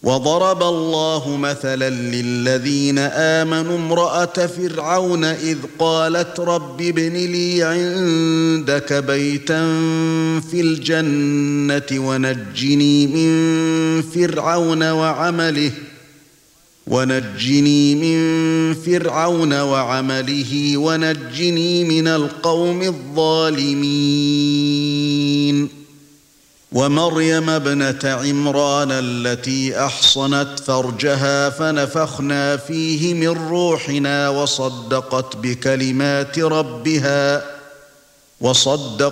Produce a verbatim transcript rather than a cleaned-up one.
وضرب الله مثلا للذين آمنوا امرأة فرعون إذ قالت رب ابن لي عندك بيتا في الجنة ونجني من فرعون وعمله ونجني من فرعون وعمله ونجني من القوم الظالمين ومريم ابنة عمران التي أحصنت فرجها فنفخنا فيه من روحنا وصدقت بكلمات ربها وصدق